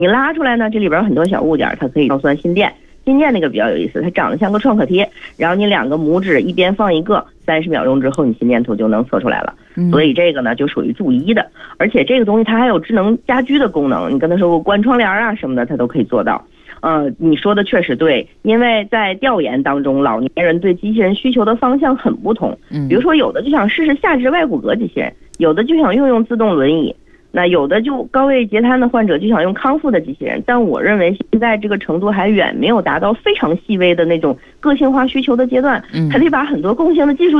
你拉出来呢，这里边有很多小物件，它可以算心电。心电那个比较有意思，它长得像个创可贴，然后你2个拇指一边放一个，30秒钟之后你心电图就能测出来了。所以这个呢就属于助医的，而且这个东西它还有智能家居的功能，你跟他说关窗帘啊什么的，它都可以做到。你说的确实对，因为在调研当中，老年人对机器人需求的方向很不同。比如说有的就想试试下肢外骨骼机器人，有的就想用自动轮椅。那有的就高位截瘫的患者就想用康复的机器人，但我认为现在这个程度还远没有达到非常细微的那种个性化需求的阶段，还得把很多共性的技术